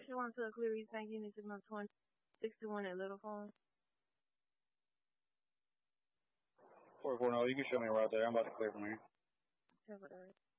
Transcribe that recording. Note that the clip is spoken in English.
She wants to clear East Bank Unit 661 at Little Farm. 440, you can show me right there. I'm about to clear from here. Temporary.